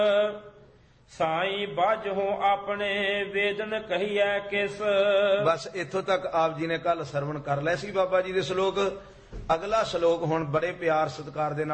ਸਾਈ ਬਾਝੋ ਆਪਣੇ ਵੇਦਨ ਕਹੀਐ ਕਿਸ। ਬਸ ਇੱਥੋਂ ਤੱਕ ਆਪ ਜੀ ਨੇ ਕੱਲ ਸਰਵਣ ਕਰ ਲਿਆ ਸੀ ਬਾਬਾ ਜੀ ਦੇ ਸ਼ਲੋਕ। ਅਗਲਾ ਸ਼ਲੋਕ ਹੁਣ ਬੜੇ ਪਿਆਰ ਸਤਿਕਾਰ ਦੇ ਨਾਲ